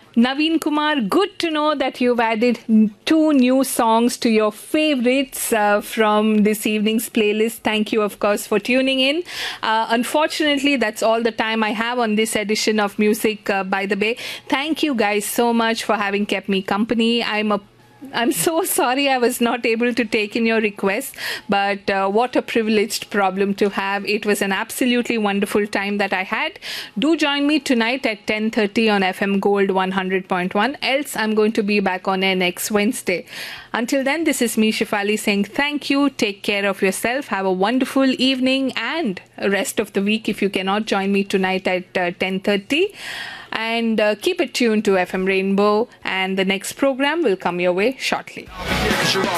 Naveen Kumar, good to know that you've added two new songs to your favorites from this evening's playlist. Thank you, of course, for tuning in. Unfortunately, that's all the time I have on this edition of Music by the Bay. Thank you guys so much for having kept me company. I'm so sorry I was not able to take in your request, but what a privileged problem to have. It was an absolutely wonderful time that I had. Do join me tonight at 10:30 on FM Gold 100.1. Else, I'm going to be back on air next Wednesday. Until then, this is me, Shifali, saying thank you. Take care of yourself. Have a wonderful evening and rest of the week if you cannot join me tonight at 10:30. And keep it tuned to FM Rainbow, and the next program will come your way shortly.